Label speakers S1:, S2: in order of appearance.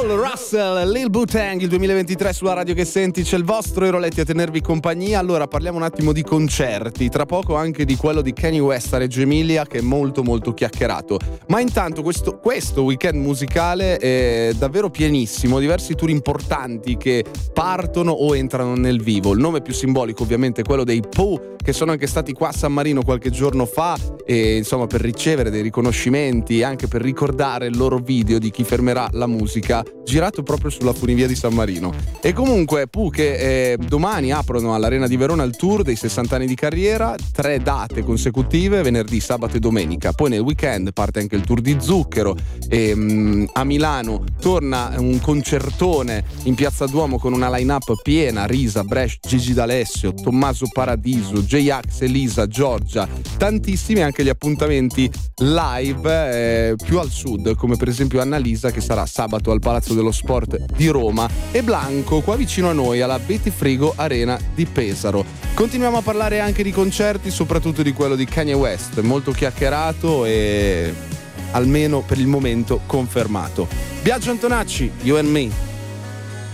S1: Paul Russell, Lil Bootang, il 2023 sulla radio che senti, c'è il vostro Euroletti a tenervi compagnia. Allora parliamo un attimo di concerti, tra poco anche di quello di Kanye West a Reggio Emilia, che è molto molto chiacchierato. Ma intanto questo weekend musicale è davvero pienissimo, diversi tour importanti che partono o entrano nel vivo. Il nome più simbolico ovviamente è quello dei Pooh, che sono anche stati qua a San Marino qualche giorno fa, e insomma per ricevere dei riconoscimenti e anche per ricordare il loro video di Chi fermerà la musica, girato proprio sulla funivia di San Marino. E comunque Pooh che domani aprono all'Arena di Verona il tour dei 60 anni di carriera, 3 date consecutive, venerdì, sabato e domenica. Poi nel weekend parte anche il tour di Zucchero, e a Milano torna un concertone in Piazza Duomo con una line-up piena: Risa, Bresh, Gigi D'Alessio, Tommaso Paradiso, J-Ax, Elisa, Giorgia, tantissimi anche gli appuntamenti live più al sud, come per esempio Annalisa che sarà sabato al Palazzo dello Sport di Roma, e Blanco qua vicino a noi alla Betty Frigo Arena di Pesaro. Continuiamo a parlare anche di concerti, soprattutto di quello di Kanye West, molto chiacchierato e almeno per il momento confermato. Biagio Antonacci, You and Me.